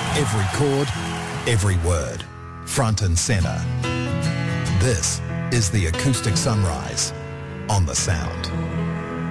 Every chord, every word, front and centre. This is the Acoustic Sunrise on The Sound.